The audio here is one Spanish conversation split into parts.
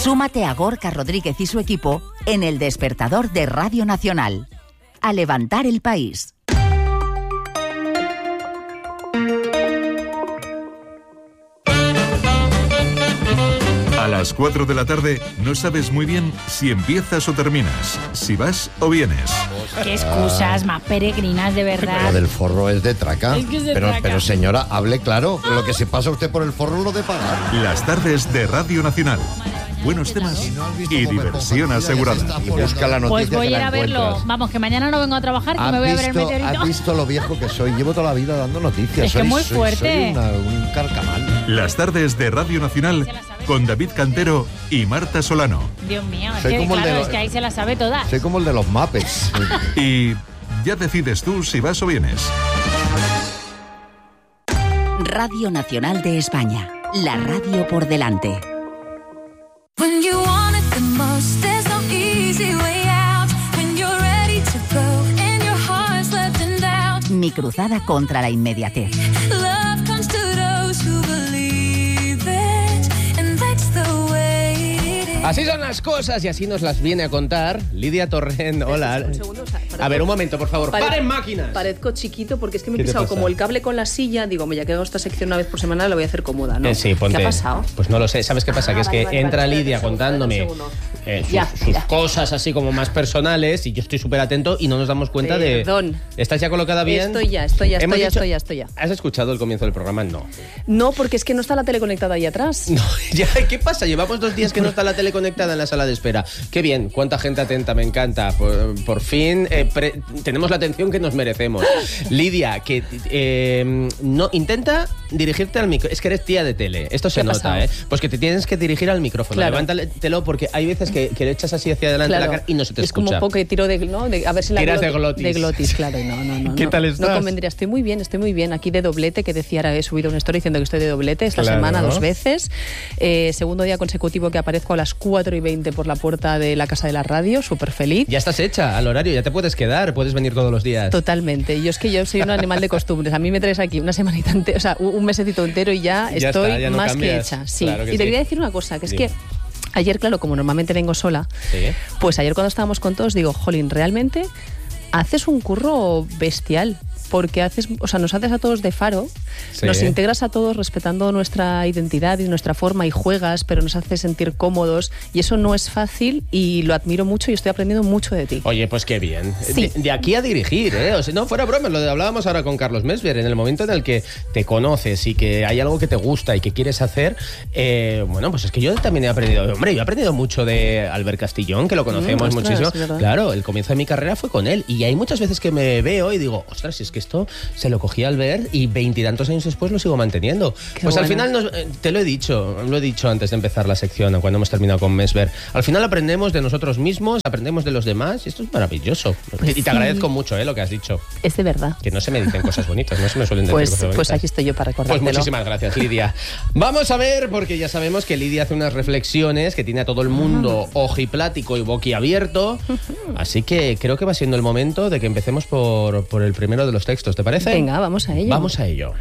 Súmate a Gorka Rodríguez y su equipo en El Despertador de Radio Nacional. A levantar el país. A las 4 de la tarde no sabes muy bien si empiezas o terminas, si vas o vienes. Qué excusas más peregrinas, de verdad. Lo del forro es de traca. Es que es de pero, traca. pero señora, hable claro. Lo que se pasa usted por el forro lo de pagar. Las tardes de Radio Nacional. Buenos temas y diversión asegurada. Y busca la noticia. Pues voy a que ir la a verlo. encuentras. Vamos, que mañana no vengo a trabajar, que me voy a ver el meteorito. ¿Has visto lo viejo que soy? Llevo toda la vida dando noticias. Es que es muy fuerte. Soy un carcamal. Las tardes de Radio Nacional con David Cantero y Marta Solano. Dios mío, es Soy que como el de claro, los- es que ahí se la sabe toda. Soy como el de los Muppets. Y ya decides tú si vas o vienes. Radio Nacional de España. La radio por delante. When you want it the most, there's no easy way out. When you're ready to go and your heart's left in doubt. Mi cruzada contra la inmediatez. Love comes to those who believe it, and that's the way it is. Así son las cosas y así nos las viene a contar Lidia Torrent. Hola. Un segundo, o sea, A ver, un momento, por favor. Pare- ¡Paren máquinas! Parezco chiquito porque es que me he ¿Qué te pisado pasa? como el cable con la silla. Digo, ya que hago esta sección una vez por semana, la voy a hacer cómoda, ¿no? Sí, ponte. ¿Qué ha pasado? Pues no lo sé. ¿Sabes qué pasa? Ah, que es vale, que vale, entra vale, Lidia espérate un contándome segundo. sus Ya. cosas así como más personales y yo estoy súper atento y no nos damos cuenta Perdón. de... ¿Estás ya colocada bien? Estoy ya. Hemos dicho- Estoy ya. ¿Has escuchado el comienzo del programa? No. No, porque es que no está la tele conectada ahí atrás. No, ya, ¿qué pasa? Llevamos 2 días que no está la tele conectada en la sala de espera. Qué bien, cuánta gente atenta, me encanta. Por fin tenemos la atención que nos merecemos. Lidia, que no intenta dirigirte al micro. Es que eres tía de tele. Esto se ¿Qué ha nota, pasado? ¿eh? Pues que te tienes que dirigir al micrófono. Claro. Levántatelo porque hay veces que le echas así hacia adelante Claro. la cara y no se te es escucha. como un poco que tiro de a ver si la Tiras de glotis. De glotis, claro. No. ¿Qué tal No estás? convendría. Estoy muy bien. Aquí de doblete, que decía, ahora he subido una story diciendo que estoy de doblete esta Claro. semana 2 veces. Segundo día consecutivo que aparezco a las 4:20 por la puerta de la Casa de la Radio, súper feliz. Ya estás hecha al horario, ya te puedes quedar, puedes venir todos los días. Totalmente. Yo soy un animal de costumbres. A mí me traes aquí una semanita entera, o sea, un mesecito entero y ya Ya estoy está, ya no más cambias. que hecha. Sí. Claro que Y te sí. quería decir una cosa, que es Dime. que ayer, claro, como normalmente vengo sola, Sí. pues ayer cuando estábamos con todos digo, jolín, realmente haces un curro bestial. Porque nos haces a todos de faro, Sí. nos integras a todos respetando nuestra identidad y nuestra forma y juegas, pero nos haces sentir cómodos y eso no es fácil y lo admiro mucho y estoy aprendiendo mucho de ti. Oye, pues qué bien. Sí. De aquí a dirigir, ¿eh? O sea, no, fuera broma, hablábamos ahora con Carlos Mesver, en el momento en el que te conoces y que hay algo que te gusta y que quieres hacer, bueno, pues es que yo también he aprendido, hombre, yo he aprendido mucho de Albert Castillón, que lo conocemos ostras, muchísimo. es verdad. Claro, el comienzo de mi carrera fue con él y hay muchas veces que me veo y digo, ostras, si es que esto se lo cogí a Albert y 20 y tantos años después lo sigo manteniendo. Qué Pues al bueno. final, te lo he dicho antes de empezar la sección, cuando hemos terminado con Mesver, al final aprendemos de nosotros mismos, aprendemos de los demás y esto es maravilloso. Pues y te sí. agradezco mucho lo que has dicho, Es de verdad. que no se me dicen cosas bonitas, no se me suelen decir Pues, cosas bonitas. pues aquí estoy yo para Pues recordártelo. muchísimas gracias, Lidia. Vamos a ver, porque ya sabemos que Lidia hace unas reflexiones que tiene a todo el mundo ojiplático y boquiabierto. Así que creo que va siendo el momento de que empecemos por el primero de los textos, ¿te parece? Venga, vamos a ello. Vamos a ello.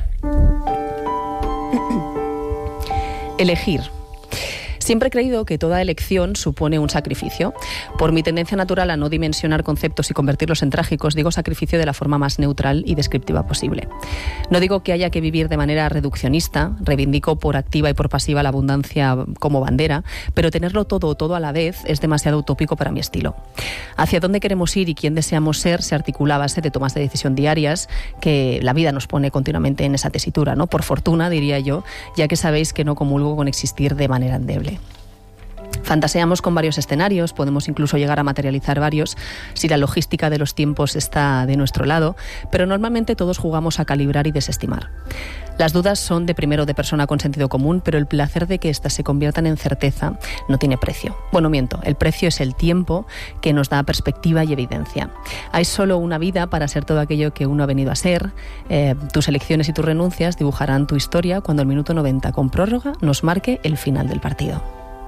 Elegir. Siempre he creído que toda elección supone un sacrificio. Por mi tendencia natural a no dimensionar conceptos y convertirlos en trágicos, digo sacrificio de la forma más neutral y descriptiva posible. No digo que haya que vivir de manera reduccionista, reivindico por activa y por pasiva la abundancia como bandera, pero tenerlo todo a la vez es demasiado utópico para mi estilo. Hacia dónde queremos ir y quién deseamos ser se articula a base de tomas de decisión diarias que la vida nos pone continuamente en esa tesitura, ¿no? Por fortuna, diría yo, ya que sabéis que no comulgo con existir de manera endeble. Fantaseamos con varios escenarios, podemos incluso llegar a materializar varios si la logística de los tiempos está de nuestro lado, pero normalmente todos jugamos a calibrar y desestimar. Las dudas son de persona con sentido común, pero el placer de que éstas se conviertan en certeza no tiene precio. Bueno, miento, el precio es el tiempo que nos da perspectiva y evidencia. Hay solo una vida para ser todo aquello que uno ha venido a ser. Tus elecciones y tus renuncias dibujarán tu historia cuando el minuto 90 con prórroga nos marque el final del partido.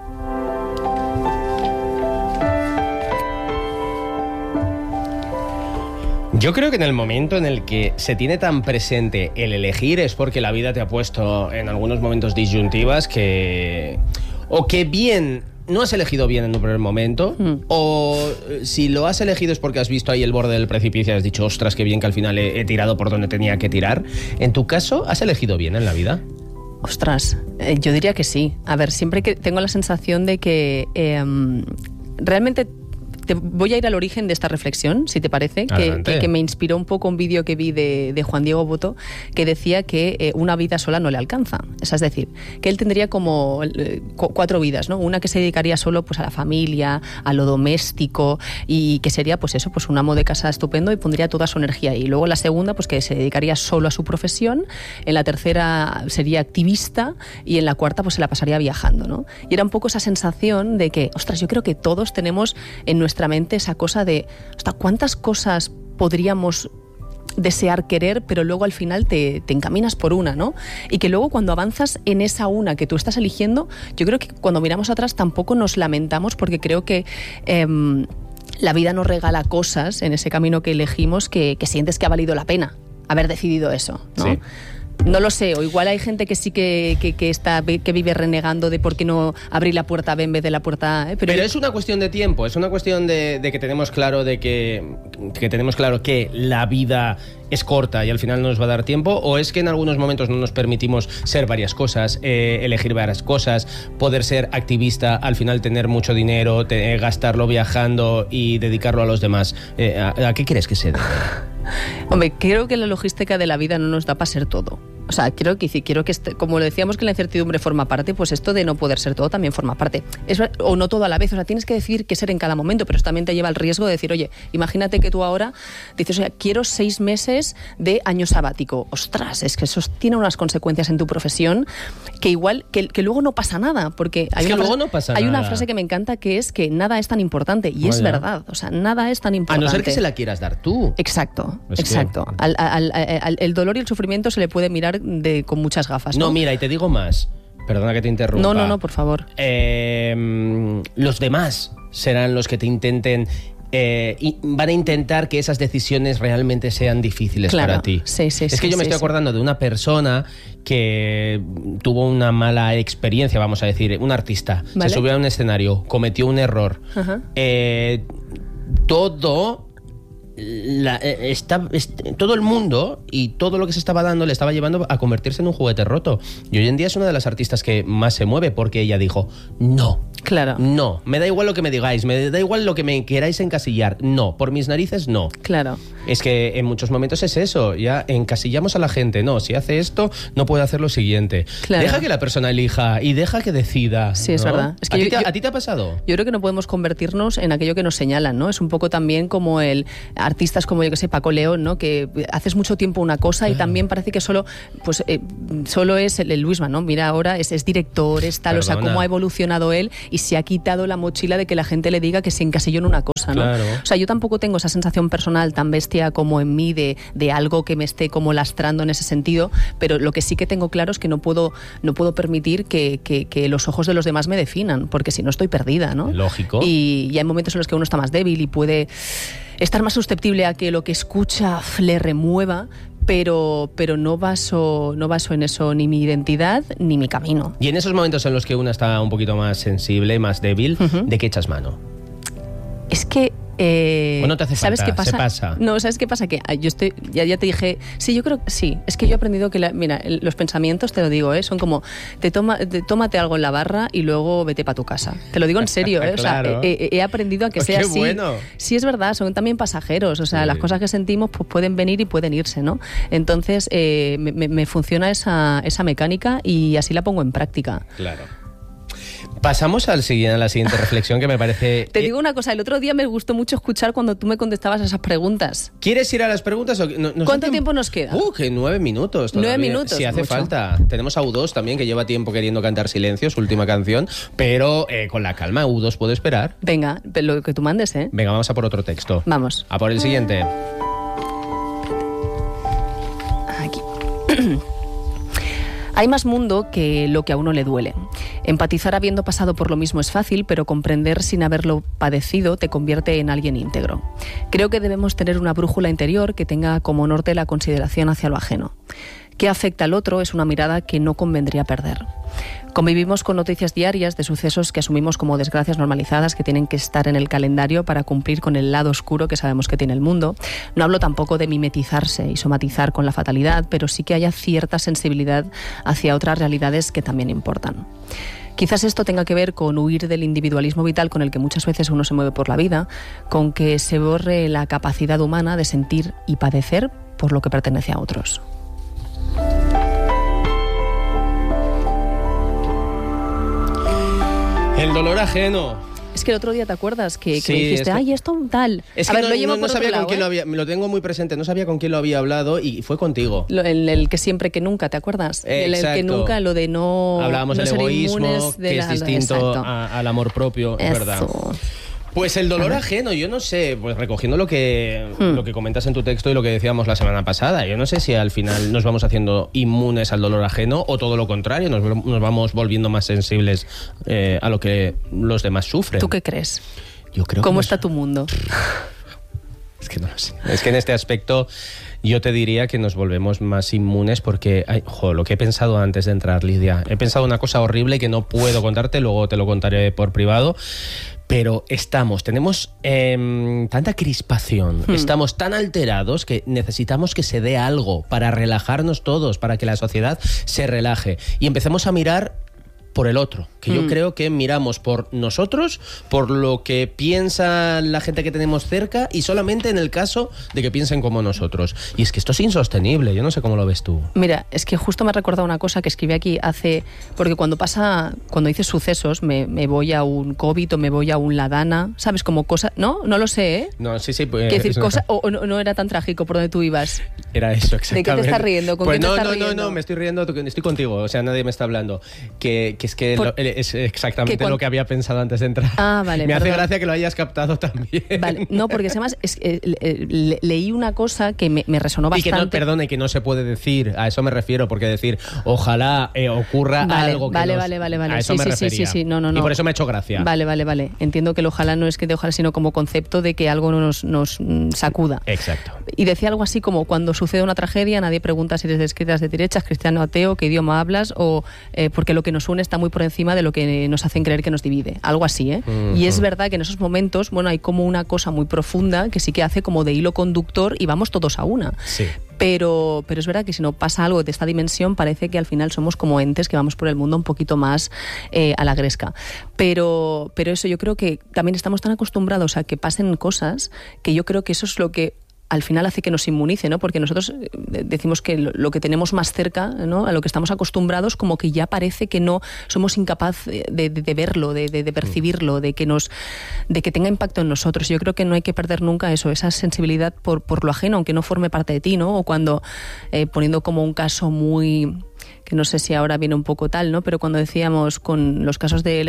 Yo creo que en el momento en el que se tiene tan presente el elegir es porque la vida te ha puesto en algunos momentos disyuntivas que... O que bien no has elegido bien en un primer momento, o si lo has elegido es porque has visto ahí el borde del precipicio y has dicho, ostras, qué bien que al final he tirado por donde tenía que tirar. En tu caso, ¿has elegido bien en la vida? Ostras, yo diría que sí. A ver, siempre que tengo la sensación de que realmente... voy a ir al origen de esta reflexión, si te parece, que me inspiró un poco un vídeo que vi de Juan Diego Boto, que decía que una vida sola no le alcanza. Es decir, que él tendría como 4 vidas, ¿no? Una que se dedicaría solo pues, a la familia, a lo doméstico, y que sería pues eso, pues un amo de casa estupendo y pondría toda su energía ahí. Luego la segunda, pues que se dedicaría solo a su profesión. En la tercera sería activista y en la cuarta pues se la pasaría viajando, ¿no? Y era un poco esa sensación de que, ostras, yo creo que todos tenemos en nuestra mente esa cosa de hasta cuántas cosas podríamos desear querer, pero luego al final te encaminas por una, ¿no? Y que luego cuando avanzas en esa una que tú estás eligiendo, yo creo que cuando miramos atrás tampoco nos lamentamos, porque creo que la vida nos regala cosas en ese camino que elegimos que sientes que ha valido la pena haber decidido eso, ¿no? Sí. No lo sé, o igual hay gente que sí que vive renegando de por qué no abrir la puerta B en vez de la puerta A. Pero es una cuestión de tiempo, es una cuestión de que tenemos claro que tenemos claro que la vida es corta y al final no nos va a dar tiempo, o es que en algunos momentos no nos permitimos ser varias cosas, elegir varias cosas, poder ser activista, al final tener mucho dinero, gastarlo viajando y dedicarlo a los demás. ¿A qué crees que se debe? Hombre, creo que la logística de la vida no nos da para ser todo. O sea, quiero que como le decíamos que la incertidumbre forma parte, pues esto de no poder ser todo también forma parte. O no todo a la vez. O sea, tienes que decidir qué ser en cada momento, pero eso también te lleva al riesgo de decir, oye, imagínate que tú ahora dices, oye, quiero 6 meses de año sabático. Ostras, es que eso tiene unas consecuencias en tu profesión que igual, que luego no pasa nada, porque hay una frase que me encanta, que es que nada es tan importante, y es verdad. O sea, nada es tan importante. A no ser que se la quieras dar tú. Exacto. El dolor y el sufrimiento se le puede mirar con muchas gafas, ¿no? No, mira, y te digo más. Perdona que te interrumpa. No, por favor. Los demás serán los que te intenten... y van a intentar que esas decisiones realmente sean difíciles para ti. Sí, es que yo me estoy acordando de una persona que tuvo una mala experiencia, vamos a decir, un artista. ¿Vale? Se subió a un escenario, cometió un error. Todo el mundo y todo lo que se estaba dando le estaba llevando a convertirse en un juguete roto. Y hoy en día es una de las artistas que más se mueve, porque ella dijo, no. Claro. No, me da igual lo que me digáis, me da igual lo que me queráis encasillar. No, por mis narices, no. Claro. Es que en muchos momentos es eso, ya encasillamos a la gente. No, si hace esto, no puede hacer lo siguiente. Claro. Deja que la persona elija y deja que decida. Sí, es verdad. Es que ¿A ti te ha pasado? Yo creo que no podemos convertirnos en aquello que nos señalan, ¿no? Es un poco también como artistas como, yo que sé, Paco León, ¿no? Que haces mucho tiempo una cosa y también parece que solo es el Luisma, ¿no? Mira, ahora es director, es tal, Perdona. O sea, cómo ha evolucionado él y se ha quitado la mochila de que la gente le diga que se encasilló en una cosa, ¿no? Claro. O sea, yo tampoco tengo esa sensación personal tan bestia como en mí de algo que me esté como lastrando en ese sentido, pero lo que sí que tengo claro es que no puedo permitir que los ojos de los demás me definan, porque si no estoy perdida, ¿no? Lógico. Y hay momentos en los que uno está más débil y puede estar más susceptible a que lo que escucha le remueva, pero no baso en eso ni mi identidad ni mi camino. Y en esos momentos en los que una está un poquito más sensible, más débil, ¿de qué echas mano? Es que no te hace ¿sabes falta? qué pasa? Se pasa. No, ¿sabes qué pasa? Que yo ya te dije, sí, yo creo que sí. Es que yo he aprendido que mira, los pensamientos, te lo digo, son como tómate algo en la barra y luego vete para tu casa. Te lo digo en serio, Claro. O sea, he aprendido a que sea ¡Qué así. bueno! Sí, es verdad, son también pasajeros. O sea, sí. Las cosas que sentimos pues pueden venir y pueden irse, ¿no? Entonces me funciona esa mecánica y así la pongo en práctica. Claro. Pasamos a la siguiente reflexión, que me parece... Te digo una cosa, el otro día me gustó mucho escuchar cuando tú me contestabas a esas preguntas. ¿Quieres ir a las preguntas? ¿Cuánto tiempo nos queda? Que 9 minutos todavía. 9 minutos. Si hace mucho. falta. Tenemos a U2 también, que lleva tiempo queriendo cantar Silencio, su última canción, pero con la calma, U2 puede esperar. Venga, lo que tú mandes, ¿eh? Venga, vamos a por otro texto. Vamos. A por el siguiente. Aquí. Hay más mundo que lo que a uno le duele. Empatizar habiendo pasado por lo mismo es fácil, pero comprender sin haberlo padecido te convierte en alguien íntegro. Creo que debemos tener una brújula interior que tenga como norte la consideración hacia lo ajeno. ¿Qué afecta al otro? Es una mirada que no convendría perder. Convivimos con noticias diarias de sucesos que asumimos como desgracias normalizadas que tienen que estar en el calendario para cumplir con el lado oscuro que sabemos que tiene el mundo. No hablo tampoco de mimetizarse y somatizar con la fatalidad, pero sí que haya cierta sensibilidad hacia otras realidades que también importan. Quizás esto tenga que ver con huir del individualismo vital con el que muchas veces uno se mueve por la vida, con que se borre la capacidad humana de sentir y padecer por lo que pertenece a otros. El dolor ajeno. Es que el otro día, ¿te acuerdas? Que Sí, me dijiste, es que- ay, esto tal. Es A que ver, lo llevo no por otro sabía lado, con quién ¿eh? lo había... Me lo tengo muy presente. No sabía con quién lo había hablado y fue contigo. El que siempre que nunca, ¿te acuerdas? El que Exacto. nunca, lo de no... Hablábamos no del ser egoísmo, inmunes de que es la- distinto Exacto. al amor propio, es verdad. Eso. Pues el dolor ajeno, yo no sé, pues recogiendo lo que comentas en tu texto y lo que decíamos la semana pasada, yo no sé si al final nos vamos haciendo inmunes al dolor ajeno o todo lo contrario, nos vamos volviendo más sensibles a lo que los demás sufren. ¿Tú qué crees? Yo creo que ¿Cómo nos- está tu mundo? Es que no lo sé. Es que en este aspecto yo te diría que nos volvemos más inmunes porque, lo que he pensado antes de entrar, Lidia, he pensado una cosa horrible que no puedo contarte, luego te lo contaré por privado, pero tenemos tanta crispación, estamos tan alterados que necesitamos que se dé algo para relajarnos todos, para que la sociedad se relaje y empecemos a mirar por el otro, que yo creo que miramos por nosotros, por lo que piensa la gente que tenemos cerca y solamente en el caso de que piensen como nosotros. Y es que esto es insostenible, yo no sé cómo lo ves tú. Mira, es que justo me ha recordado una cosa que escribí aquí porque cuando dices sucesos, me voy a un COVID o me voy a un Ladana, ¿sabes? Como cosa, ¿no? No lo sé, ¿eh? No, sí, pues... Quiero decir, o no era tan trágico por donde tú ibas. Era eso, exactamente. ¿De qué te estás riendo? ¿Con pues quién te no, estás no, riendo? me estoy riendo, estoy contigo, o sea, nadie me está hablando. Que es que es exactamente lo que había pensado antes de entrar. Ah, vale, me hace perdón. gracia que lo hayas captado también. Vale, no, porque además leí una cosa que me resonó Y que bastante. no, perdone, que no se puede decir, a eso me refiero, porque decir, ojalá ocurra Vale, algo que vale, nos- vale. A eso Sí, me sí, refería. sí, no. Y por eso me ha hecho gracia. Vale. Entiendo que el ojalá no es que de ojalá, sino como concepto de que algo nos sacuda. Exacto. Y decía algo así como, cuando sucede una tragedia, nadie pregunta si eres de izquierdas, de derechas, cristiano, ateo, qué idioma hablas, o porque lo que nos une está muy por encima de lo que nos hacen creer que nos divide. Algo así, ¿eh? Y es verdad que en esos momentos, hay como una cosa muy profunda que sí que hace como de hilo conductor y vamos todos a una. Sí. Pero es verdad que si no pasa algo de esta dimensión, parece que al final somos como entes que vamos por el mundo un poquito más a la gresca. Pero eso, yo creo que también estamos tan acostumbrados a que pasen cosas que yo creo que eso es lo que al final hace que nos inmunice, ¿no? Porque nosotros decimos que lo que tenemos más cerca, ¿no? A lo que estamos acostumbrados, como que ya parece que no somos incapaces de verlo, de percibirlo, de que tenga impacto en nosotros. Yo creo que no hay que perder nunca eso, esa sensibilidad por lo ajeno, aunque no forme parte de ti, ¿no? O cuando, poniendo como un caso muy... que no sé si ahora viene un poco tal, ¿no? Pero cuando decíamos con los casos de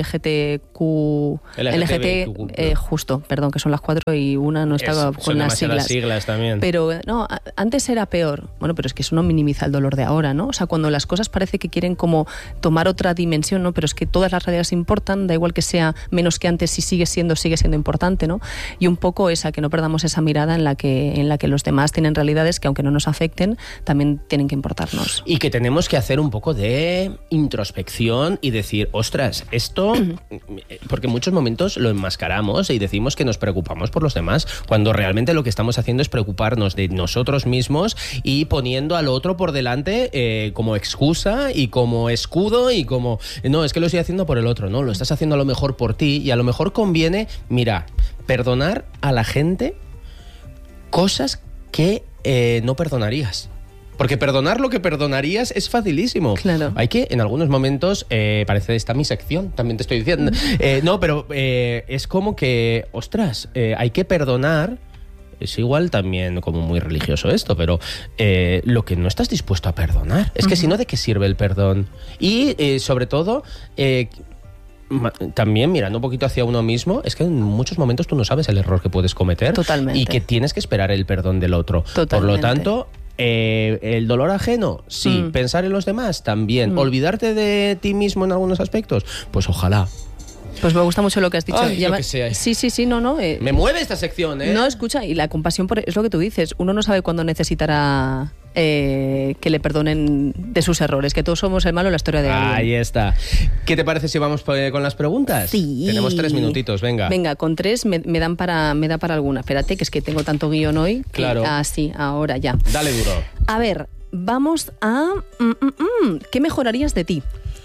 justo, perdón, que son las 4 y una no estaba con son las demasiadas siglas. también. Pero no, antes era peor. Bueno, pero es que eso no minimiza el dolor de ahora, ¿no? O sea, cuando las cosas parece que quieren como tomar otra dimensión, ¿no? Pero es que todas las realidades importan, da igual que sea menos que antes, si sigue siendo importante, ¿no? Y un poco que no perdamos esa mirada en la que los demás tienen realidades que, aunque no nos afecten, también tienen que importarnos. Y que tenemos que hacer un poco de introspección y decir, ostras, esto... Porque en muchos momentos lo enmascaramos y decimos que nos preocupamos por los demás, cuando realmente lo que estamos haciendo es preocuparnos de nosotros mismos y poniendo al otro por delante como excusa y como escudo y como... No, es que lo estoy haciendo por el otro, no, lo estás haciendo a lo mejor por ti y a lo mejor conviene, mira, perdonar a la gente cosas que no perdonarías. Porque perdonar lo que perdonarías es facilísimo. Claro. Hay que, en algunos momentos, parece esta mi sección, también te estoy diciendo. No, pero es como que, ostras, hay que perdonar. Es igual también como muy religioso esto, pero lo que no estás dispuesto a perdonar. Es que si no, ¿de qué sirve el perdón? Y sobre todo... también mirando un poquito hacia uno mismo, es que en muchos momentos tú no sabes el error que puedes cometer. Totalmente. Y que tienes que esperar el perdón del otro. Totalmente. Por lo tanto, el dolor ajeno, sí. Pensar en los demás, también. Olvidarte de ti mismo en algunos aspectos, pues ojalá. Pues me gusta mucho lo que has dicho. Ay, yo que sé. Sí, no. Me mueve esta sección, ¿eh? No, escucha, y la compasión es lo que tú dices. Uno no sabe cuándo necesitará que le perdonen de sus errores, que todos somos el malo en la historia de alguien. Ahí está. ¿Qué te parece si vamos con las preguntas? Sí. Tenemos 3 minutitos, venga. Venga, con 3 me da para alguna. Espérate, que es que tengo tanto guión hoy. Claro. Sí, ahora ya. Dale duro. A ver, vamos a... ¿Qué mejorarías de ti?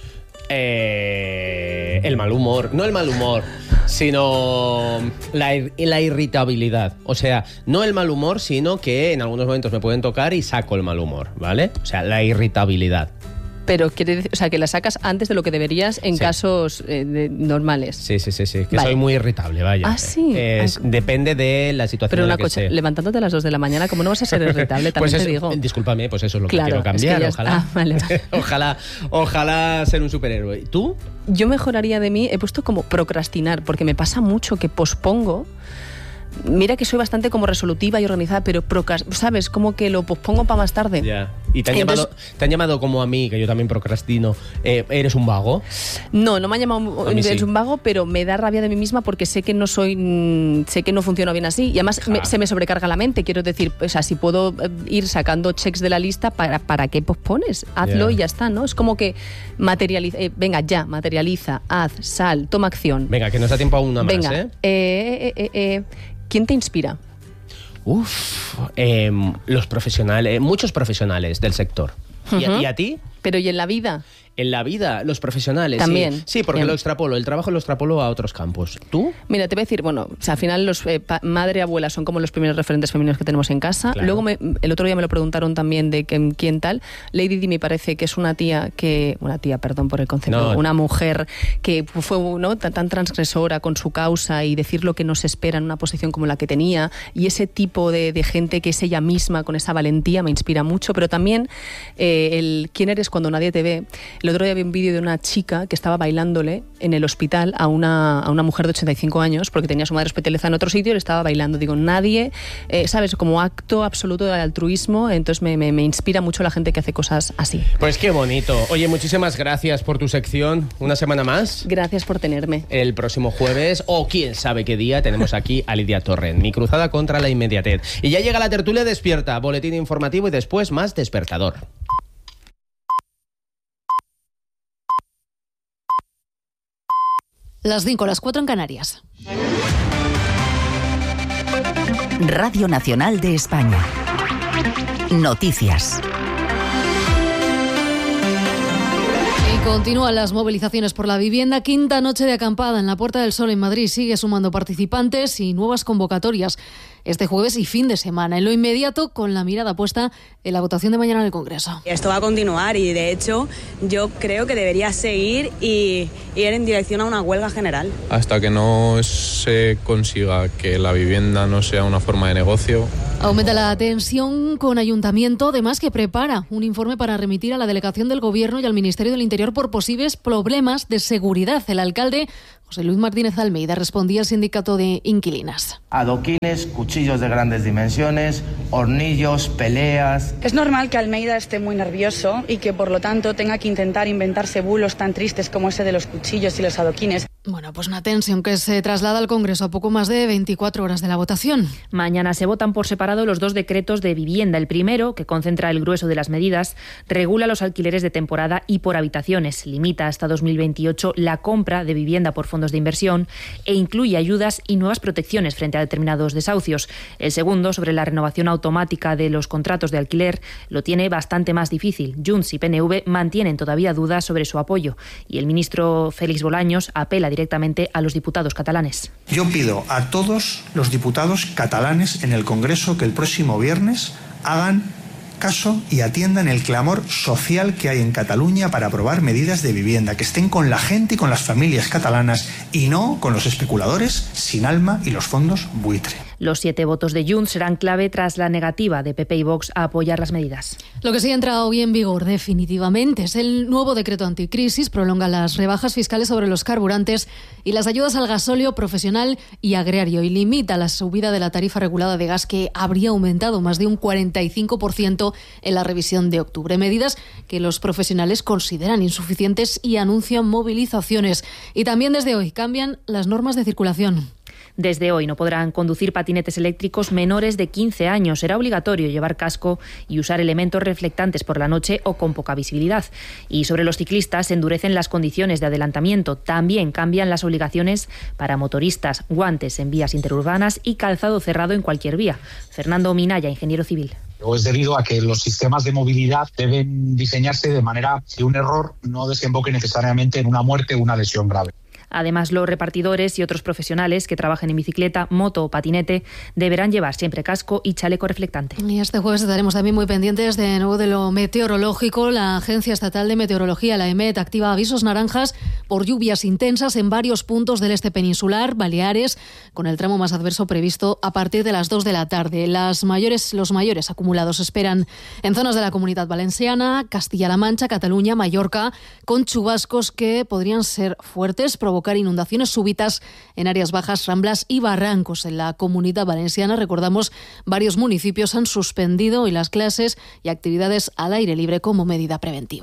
El mal humor. No el mal humor, sino la irritabilidad. O sea, no el mal humor, sino que en algunos momentos me pueden tocar y saco el mal humor, ¿vale? O sea, la irritabilidad. Pero quiere decir, o sea, que la sacas antes de lo que deberías en casos normales. Sí. Que soy muy irritable, vaya. Ah, sí. Depende de la situación. Pero en la una que cosa, levantándote a las 2 de la mañana, ¿cómo no vas a ser irritable? También pues te digo. Discúlpame, pues eso es lo que Claro, quiero cambiar. es que Ojalá. vale. Ojalá ser un superhéroe. ¿Tú? Yo mejoraría de mí, he puesto como procrastinar, porque me pasa mucho que pospongo. Mira que soy bastante como resolutiva y organizada, pero ¿sabes? Como que lo pospongo para más tarde. Ya. ¿Y te han llamado como a mí, que yo también procrastino, eres un vago? No me han llamado sí. un vago, pero me da rabia de mí misma porque sé que no funciono bien así. Y además se me sobrecarga la mente. Quiero decir, o sea, si puedo ir sacando checks de la lista, ¿para qué pospones? Hazlo y ya está, ¿no? Es como que materializa, materializa, haz, sal, toma acción. Venga, que nos da tiempo a una más, ¿Quién te inspira? Los profesionales, muchos profesionales del sector. ¿Y a ti? Pero ¿y en la vida? En la vida, los profesionales. También. Sí, porque Bien. lo extrapolo. El trabajo lo extrapolo a otros campos. ¿Tú? Mira, te voy a decir, bueno, o sea, al final los madre y abuela son como los primeros referentes femeninos que tenemos en casa. Claro. Luego el otro día me lo preguntaron también de quién tal. Lady Di me parece que es una perdón por el concepto, una mujer que fue tan transgresora con su causa y decir lo que nos espera en una posición como la que tenía, y ese tipo de gente que es ella misma con esa valentía me inspira mucho. Pero también el quién eres cuando nadie te ve. El otro día vi un vídeo de una chica que estaba bailándole en el hospital a una mujer de 85 años porque tenía a su madre hospitalizada en otro sitio y le estaba bailando. Digo, nadie, ¿sabes? Como acto absoluto de altruismo. Entonces me inspira mucho la gente que hace cosas así. Pues qué bonito. Oye, muchísimas gracias por tu sección. Una semana más. Gracias por tenerme. El próximo jueves, o quién sabe qué día, tenemos aquí a Lidia Torrent. Mi cruzada contra la inmediatez. Y ya llega la tertulia despierta, boletín informativo y después más despertador. Las 5, las 4 en Canarias. Radio Nacional de España. Noticias. Y continúan las movilizaciones por la vivienda. Quinta noche de acampada en la Puerta del Sol en Madrid. Sigue sumando participantes y nuevas convocatorias este jueves y fin de semana. En lo inmediato, con la mirada puesta en la votación de mañana en el Congreso. Esto va a continuar y, de hecho, yo creo que debería seguir y ir en dirección a una huelga general. Hasta que no se consiga que la vivienda no sea una forma de negocio. Aumenta la tensión con Ayuntamiento, además que prepara un informe para remitir a la delegación del Gobierno y al Ministerio del Interior por posibles problemas de seguridad. El alcalde José Luis Martínez Almeida respondía al sindicato de inquilinas. Adoquines, cuchillos de grandes dimensiones, hornillos, peleas. Es normal que Almeida esté muy nervioso y que por lo tanto tenga que intentar inventarse bulos tan tristes como ese de los cuchillos y los adoquines. Bueno, pues una tensión que se traslada al Congreso a poco más de 24 horas de la votación. Mañana se votan por separado los dos decretos de vivienda. El primero, que concentra el grueso de las medidas, regula los alquileres de temporada y por habitaciones, limita hasta 2028 la compra de vivienda por fondos de inversión e incluye ayudas y nuevas protecciones frente a determinados desahucios. El segundo, sobre la renovación automática de los contratos de alquiler, lo tiene bastante más difícil. Junts y PNV mantienen todavía dudas sobre su apoyo y el ministro Félix Bolaños apela directamente a los diputados catalanes. Yo pido a todos los diputados catalanes en el Congreso que el próximo viernes hagan caso y atiendan el clamor social que hay en Cataluña para aprobar medidas de vivienda, que estén con la gente y con las familias catalanas y no con los especuladores sin alma y los fondos buitre. Los 7 votos de Junts serán clave tras la negativa de PP y Vox a apoyar las medidas. Lo que sí ha entrado hoy en vigor definitivamente es el nuevo decreto anticrisis. Prolonga las rebajas fiscales sobre los carburantes y las ayudas al gasóleo profesional y agrario y limita la subida de la tarifa regulada de gas, que habría aumentado más de un 45% en la revisión de octubre. Medidas que los profesionales consideran insuficientes y anuncian movilizaciones. Y también desde hoy cambian las normas de circulación. Desde hoy no podrán conducir patinetes eléctricos menores de 15 años. Será obligatorio llevar casco y usar elementos reflectantes por la noche o con poca visibilidad. Y sobre los ciclistas se endurecen las condiciones de adelantamiento. También cambian las obligaciones para motoristas, guantes en vías interurbanas y calzado cerrado en cualquier vía. Fernando Minaya, ingeniero civil. O es debido a que los sistemas de movilidad deben diseñarse de manera que un error no desemboque necesariamente en una muerte o una lesión grave. Además, los repartidores y otros profesionales que trabajen en bicicleta, moto o patinete deberán llevar siempre casco y chaleco reflectante. Y este jueves estaremos también muy pendientes de nuevo de lo meteorológico. La Agencia Estatal de Meteorología, la EMET, activa avisos naranjas por lluvias intensas en varios puntos del este peninsular, Baleares, con el tramo más adverso previsto a partir de las 2 de la tarde. Los mayores acumulados se esperan en zonas de la Comunidad Valenciana, Castilla-La Mancha, Cataluña, Mallorca, con chubascos que podrían ser fuertes, provocar inundaciones súbitas en áreas bajas, ramblas y barrancos. En la Comunidad Valenciana, recordamos, varios municipios han suspendido hoy las clases y actividades al aire libre como medida preventiva.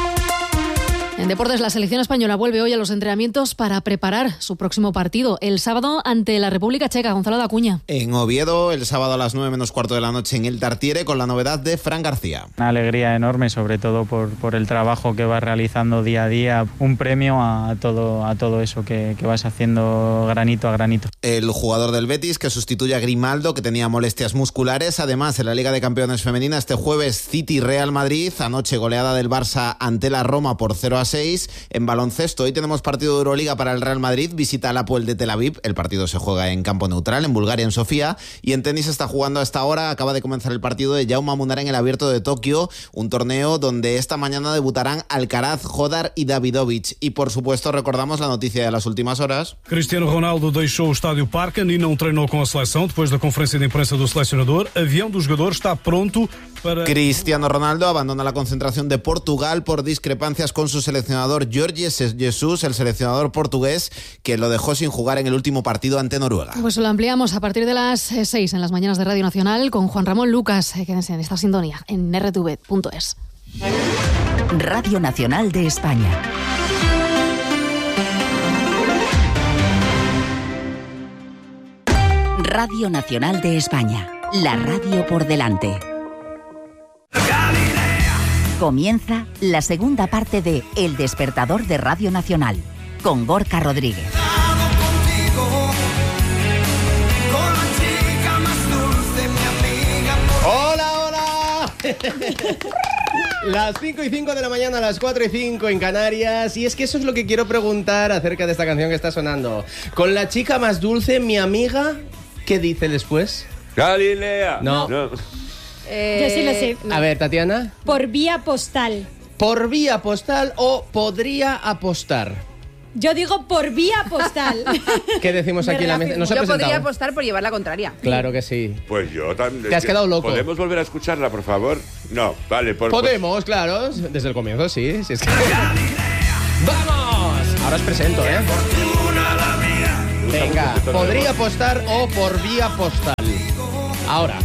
En deportes, la selección española vuelve hoy a los entrenamientos para preparar su próximo partido, el sábado ante la República Checa. Gonzalo Dacuña. En Oviedo, el sábado a las 9 menos cuarto de la noche en el Tartiere, con la novedad de Fran García. Una alegría enorme, sobre todo por el trabajo que vas realizando día a día. Un premio a todo eso que vas haciendo granito a granito. El jugador del Betis, que sustituye a Grimaldo, que tenía molestias musculares. Además, en la Liga de Campeones Femenina, este jueves City-Real Madrid. Anoche goleada del Barça ante la Roma por 0-6. En baloncesto, hoy tenemos partido de Euroliga para el Real Madrid, visita al Apoel de Tel Aviv. El partido se juega en campo neutral, en Bulgaria, en Sofía. Y en tenis está jugando a esta hora, acaba de comenzar el partido de Jaume Munar en el Abierto de Tokio, un torneo donde esta mañana debutarán Alcaraz, Hodar y Davidovich. Y por supuesto recordamos la noticia de las últimas horas. Cristiano Ronaldo deixou o Estádio Parken e não treinou com a seleção depois da conferência de imprensa do selecionador. Avião do jogador está pronto para... Cristiano Ronaldo abandona la concentración de Portugal por discrepancias con su seleccionador Jorge Jesus, el seleccionador portugués, que lo dejó sin jugar en el último partido ante Noruega. Pues lo ampliamos a partir de las 6 en las mañanas de Radio Nacional con Juan Ramón Lucas. Quédense en esta sintonía en rtv.es. Radio Nacional de España. Radio Nacional de España. La radio por delante. Comienza la segunda parte de El Despertador de Radio Nacional, con Gorka Rodríguez. ¡Hola, hola! Las 5:05 de la mañana, las 4:05 en Canarias. Y es que eso es lo que quiero preguntar acerca de esta canción que está sonando. Con la chica más dulce, mi amiga, ¿qué dice después? Galilea. No. Yo sí lo sé. A ver, Tatiana. Por vía postal. ¿Por vía postal o podría apostar? Yo digo por vía postal. ¿Qué decimos aquí en la mesa? No se ha Yo presentado. podría apostar por llevar la contraria. Claro que sí. Pues yo también. Te has quedado loco. ¿Podemos volver a escucharla, por favor? No, vale. Podemos, claro. Desde el comienzo, sí. Si es que... ¡Vamos! Ahora os presento, ¿eh? Venga, podría apostar o por vía postal. Ahora.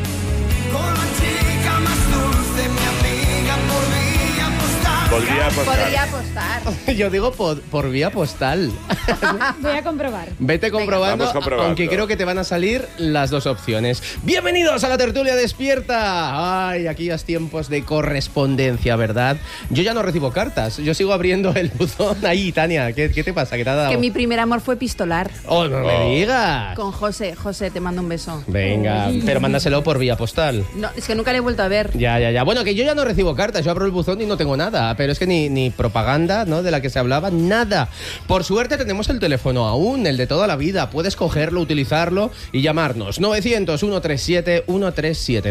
Podría apostar. Yo digo por vía postal. Voy a comprobar. Vete comprobando, aunque creo que te van a salir las dos opciones. Bienvenidos a la tertulia despierta. Ay, aquellos tiempos de correspondencia, ¿verdad? Yo ya no recibo cartas, yo sigo abriendo el buzón. Ahí, Tania, ¿qué te pasa? ¿Qué te ha dado? Que mi primer amor fue pistolar. ¡Oh, no me digas! Con José. José, te mando un beso. Venga, pero mándaselo por vía postal. No, es que nunca le he vuelto a ver. Ya. Bueno, que yo ya no recibo cartas, yo abro el buzón y no tengo nada. pero es que ni propaganda, ¿no?, de la que se hablaba, nada. Por suerte tenemos el teléfono aún, el de toda la vida. Puedes cogerlo, utilizarlo y llamarnos. 900-137-137.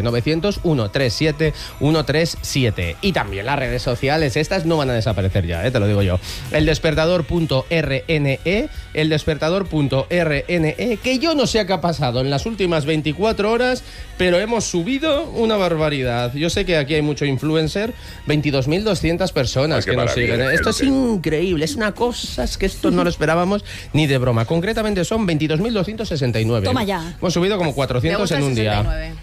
900-137-137. Y también las redes sociales, estas no van a desaparecer ya, te lo digo yo. Eldespertador.rne, eldespertador.rne, que yo no sé qué ha pasado en las últimas 24 horas, pero hemos subido una barbaridad. Yo sé que aquí hay mucho influencer, 22.200 personas que nos siguen. Esto es increíble, es una cosa, es que esto no lo esperábamos ni de broma. Concretamente son 22.269. Toma ya. Hemos subido como 400 en un día.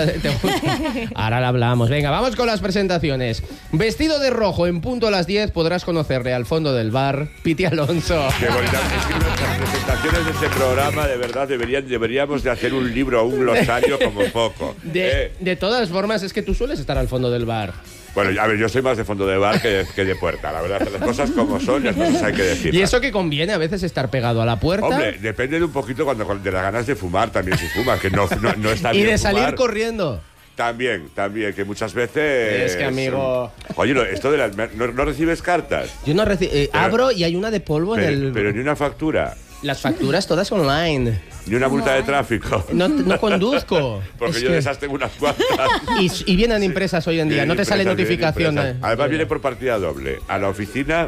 Ahora la hablamos. Venga, vamos con las presentaciones. Vestido de rojo en punto a las 10 podrás conocerle al fondo del bar, Piti Alonso. Qué bonita. Es que nuestras presentaciones de este programa, de verdad, deberíamos de hacer un libro o un glosario como poco. De todas formas, es que tú sueles estar al fondo del bar. Bueno, a ver, yo soy más de fondo de bar que de puerta, la verdad. Las cosas como son, las cosas hay que decir. ¿Y eso que conviene a veces estar pegado a la puerta? Hombre, depende de un poquito de las ganas de fumar también si fumas, que no está bien. Y de fumar. salir corriendo. También, que muchas veces... Es que, amigo... Oye, esto de las... ¿No recibes cartas? Yo no recibo... abro y hay una de polvo en el... Pero ni una factura. Las facturas todas online. Ni una multa de tráfico. No conduzco. Porque yo de esas tengo unas cuantas. Y vienen impresas hoy en día, no te sale notificación. Además viene por partida doble. A la oficina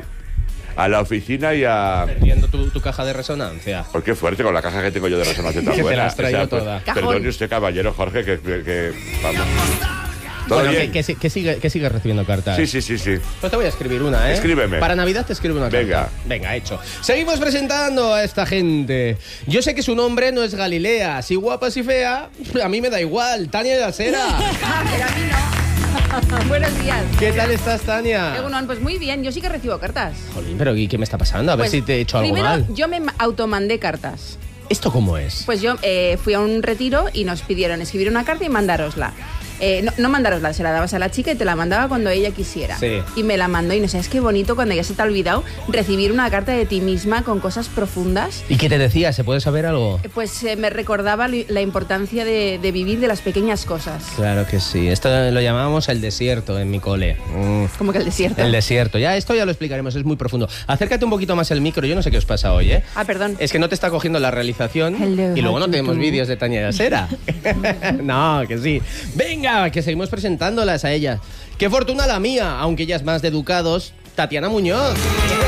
y a... Perdiendo tu caja de resonancia. ¿Por qué fuerte con la caja que tengo yo de resonancia tan buena? Te la has traído toda. Perdone usted, caballero Jorge, que vamos... Bueno, que sigue recibiendo cartas. Sí. Pues te voy a escribir una, ¿eh? Escríbeme. Para Navidad te escribo una carta. Venga, hecho. Seguimos presentando a esta gente. Yo sé que su nombre no es Galilea. Si guapa, si fea, a mí me da igual. Tania de Asera. Pero a mí no. Buenos días. ¿Qué tal estás, Tania? Pues muy bien, yo sí que recibo cartas. Jolín, pero ¿y qué me está pasando? A ver si te he hecho algo primero, mal. Yo me automandé cartas. ¿Esto cómo es? Pues yo fui a un retiro y nos pidieron escribir una carta y mandárosla. No mandárosla, se la dabas a la chica y te la mandaba cuando ella quisiera. Sí. Y me la mandó y no sabes qué bonito cuando ya se te ha olvidado recibir una carta de ti misma con cosas profundas. ¿Y qué te decía? ¿Se puede saber algo? Pues me recordaba la importancia de vivir de las pequeñas cosas. Claro que sí. Esto lo llamábamos el desierto en mi cole. ¿Cómo que el desierto? El desierto. Esto ya lo explicaremos, es muy profundo. Acércate un poquito más el micro, yo no sé qué os pasa hoy, ¿eh? Perdón. Es que no te está cogiendo la realización y luego no tenemos vídeos de Tania de Asera. No, que sí. Venga, que seguimos presentándolas a ellas. Qué fortuna la mía, aunque ella es más de educados, Tatiana Muñoz.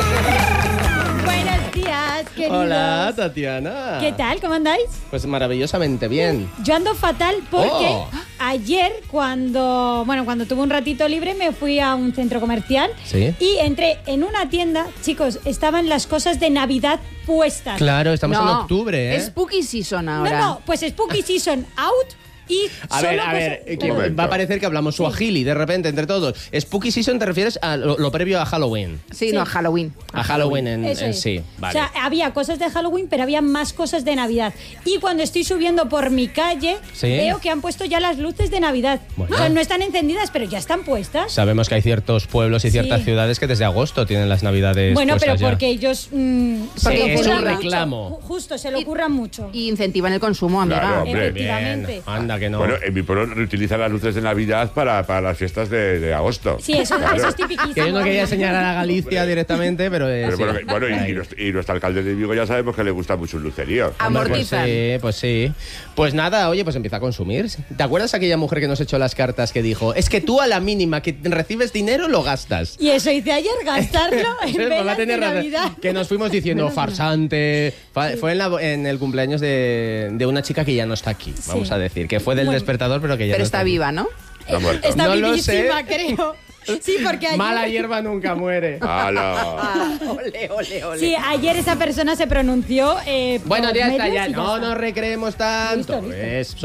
Buenos días, queridos. Hola, Tatiana. ¿Qué tal? ¿Cómo andáis? Pues maravillosamente bien. Yo ando fatal porque ayer cuando tuve un ratito libre me fui a un centro comercial. ¿Sí? Y entré en una tienda, chicos, estaban las cosas de Navidad puestas. Claro, estamos en octubre, ¿eh? Spooky Season ahora. No, pues Spooky Season out. Y a ver, va a parecer que hablamos suajili de repente entre todos. Spooky Season te refieres a lo previo a Halloween. Sí, no, a Halloween. A Halloween en sí, vale. O sea, había cosas de Halloween, pero había más cosas de Navidad. Y cuando estoy subiendo por mi calle, veo que han puesto ya las luces de Navidad. Bueno. O sea, no están encendidas, pero ya están puestas. Sabemos que hay ciertos pueblos y ciertas ciudades que desde agosto tienen las Navidades pero ya. porque ellos... porque es un reclamo. Justo, se lo ocurran mucho. Y incentivan el consumo, amiga. Claro, hombre. Efectivamente. Bien. Anda que no. Bueno, en mi pueblo reutilizan las luces de Navidad para las fiestas de agosto. Sí, eso es tipiquísimo. Que yo no quería señalar a Galicia directamente, pero... y nuestro alcalde de Vigo ya sabemos que le gusta mucho un lucerío. Amortizan. Pues sí. Pues nada, oye, pues empieza a consumir. ¿Te acuerdas aquella mujer que nos echó las cartas que dijo, es que tú a la mínima que recibes dinero lo gastas? Y eso hice ayer, gastarlo en velas de Navidad. Que nos fuimos diciendo farsante. Fue en el cumpleaños de una chica que ya no está aquí, vamos a decir. Que fue del despertador, pero que ya pero no está viva, ¿no? Está no vivísima, lo sé. creo. Sí, porque ayer... Mala hierba nunca muere. Ole. Sí, ayer esa persona se pronunció bueno, por ya está, medios ya y no nos recreemos tanto. Listo.